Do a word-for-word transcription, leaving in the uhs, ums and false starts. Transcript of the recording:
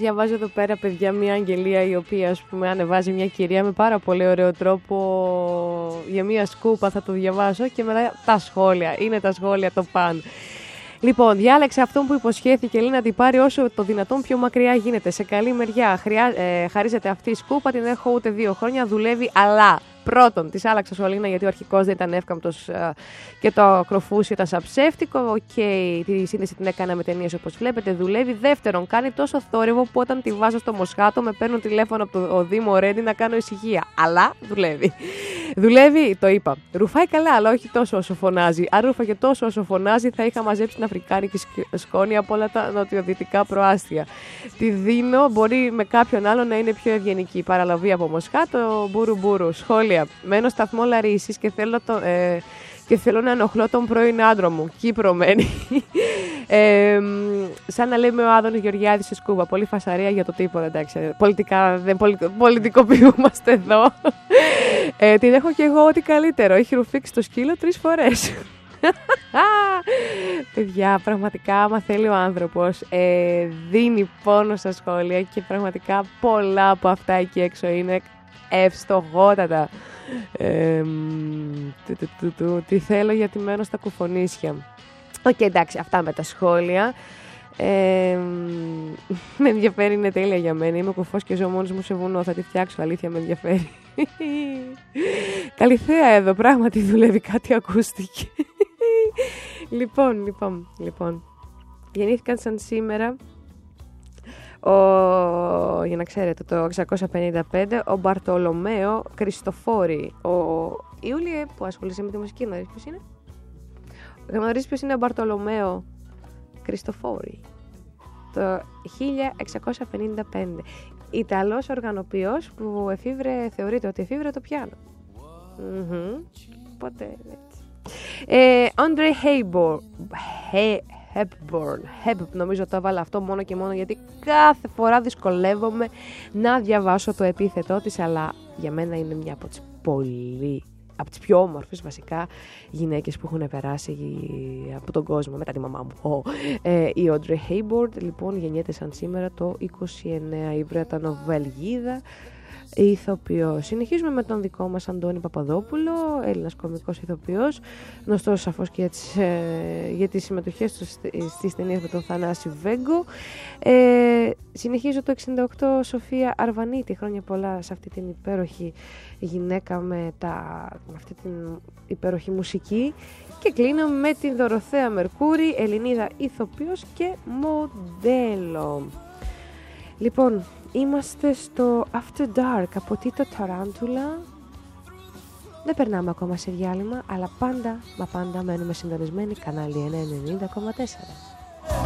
Διαβάζω εδώ πέρα, παιδιά, μια αγγελία η οποία, ας πούμε, ανεβάζει μια κυρία με πάρα πολύ ωραίο τρόπο για μια σκούπα. Θα το διαβάσω και μετά τα σχόλια. Είναι τα σχόλια το παν. Λοιπόν, διάλεξε αυτόν που υποσχέθηκε, λέει, να την πάρει όσο το δυνατόν πιο μακριά γίνεται. Σε καλή μεριά. Χρειά, ε, χαρίζεται αυτή η σκούπα, την έχω ούτε δύο χρόνια, δουλεύει, αλλά. Πρώτον, τη άλλαξα σωλήνα γιατί ο αρχικός δεν ήταν εύκαμπτος ε, και το ακροφούσιο ήταν σαν ψεύτικο. Οκ, okay, τη σύνδεση την έκανα με ταινίες όπως βλέπετε, δουλεύει. Δεύτερον, κάνει τόσο θόρυβο που όταν τη βάζω στο Μοσχάτο με παίρνουν τηλέφωνο από το Δήμο Ρέντι να κάνω ησυχία. Αλλά δουλεύει. Δουλεύει, το είπα. Ρουφάει καλά, αλλά όχι τόσο όσο φωνάζει. Αν ρούφαγε τόσο όσο φωνάζει, θα είχα μαζέψει την αφρικάνικη σκόνη από όλα τα νοτιοδυτικά προάστια. Τη δίνω, μπορεί με κάποιον άλλο να είναι πιο ευγενική. Παραλαβή από Μοσχάτο, μπούρου μπούρου. Σχόλια. Μένω σταθμό Λαρίσης και θέλω, το, ε, και θέλω να ενοχλώ τον πρώην άντρο μου. Κύπρο μένει. ε, σαν να λέμε ο Άδωνης Γεωργιάδης σε σκούβα. Πολύ φασαρία για το τίποτα, εντάξει. Πολιτικά, δεν πολιτικο, πολιτικοποιούμαστε εδώ. ε, την έχω και εγώ ό,τι καλύτερο. Έχει ρουφήξει το σκύλο τρεις φορές. Παιδιά, πραγματικά, άμα θέλει ο άνθρωπος, ε, δίνει πόνο στα σχόλια και πραγματικά πολλά από αυτά εκεί έξω είναι ευστοχότατα. Ε, του, του, του, του, τι θέλω γιατί μένω στα κουφονίσια. Οκ, okay, εντάξει, αυτά με τα σχόλια. Ε, με ενδιαφέρει, είναι τέλεια για μένα. Είμαι κουφός και ζω μόνος μου σε βουνό. Θα τη φτιάξω, αλήθεια με ενδιαφέρει. Καλυθέα εδώ, πράγματι δουλεύει, κάτι ακούστηκε. λοιπόν, λοιπόν, λοιπόν. Γεννήθηκαν σαν σήμερα, ο, για να ξέρετε, το εξακόσια πενήντα πέντε, ο Μπαρτολομαίο Κριστοφόρη. Ο Ιούλιε που ασχολείσαι με τη μουσική, γνωρίζεις ποιος είναι? Γνωρίζεις ποιος είναι ο Μπαρτολομαίο Κριστοφόρη? Το χίλια εξακόσια πενήντα πέντε. Ιταλός οργανοποιός που εφήβρε, θεωρείται ότι εφήβρε το πιάνο. Mm-hmm. Ποτέ έτσι. Άντρε Hepburn. Hepburn, νομίζω το έβαλα αυτό μόνο και μόνο γιατί κάθε φορά δυσκολεύομαι να διαβάσω το επίθετό της, αλλά για μένα είναι μια από τις πολύ, από τις πιο όμορφες βασικά γυναίκες που έχουν περάσει από τον κόσμο, μετά τη μαμά μου. Oh. Ε, η Audrey Hepburn, λοιπόν, γεννιέται σαν σήμερα το είκοσι εννέα, η Βρετανοβελγίδα ηθοποιός. Συνεχίζουμε με τον δικό μας Αντώνη Παπαδόπουλο, Έλληνας κωμικός ηθοποιός, γνωστός σαφώς και για τις, ε, για τις συμμετοχές του στις ταινίες με τον Θανάση Βέγκο. Ε, συνεχίζω το εξήντα οκτώ, Σοφία Αρβανίτη, χρόνια πολλά σε αυτή την υπέροχη γυναίκα με, τα, με αυτή την υπέροχη μουσική. Και κλείνω με την Δωροθέα Μερκούρη, Ελληνίδα ηθοποιός και μοντέλο. Λοιπόν, είμαστε στο After Dark από Τίτο Ταράντουλα. Δεν περνάμε ακόμα σε διάλειμμα, αλλά πάντα, μα πάντα μένουμε συντονισμένοι, κανάλι εννιακόσια ενενήντα κόμμα τέσσερα.